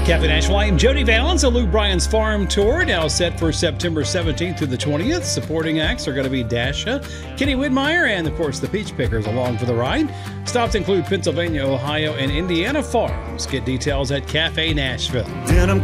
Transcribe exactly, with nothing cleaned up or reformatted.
Cafe Nashville, I am Jody Valens. The Lou Bryan's Farm Tour now set for September seventeenth through the twentieth. Supporting acts are going to be Dasha, Kenny Widmeyer, and of course the Peach Pickers along for the ride. Stops include Pennsylvania, Ohio, and Indiana farms. Get details at Cafe Nashville. Denim